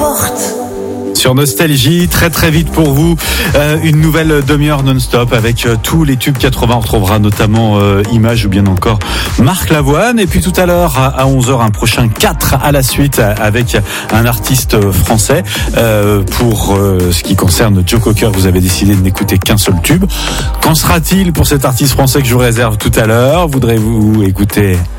porte. Sur Nostalgie, très très vite pour vous, une nouvelle demi-heure non-stop avec tous les tubes 80. On retrouvera notamment Images ou bien encore Marc Lavoine. Et puis tout à l'heure à 11h, un prochain 4 à la suite avec un artiste français. Pour ce qui concerne Joe Cocker, vous avez décidé de n'écouter qu'un seul tube. Qu'en sera-t-il pour cet artiste français que je vous réserve tout à l'heure? Voudrez-vous écouter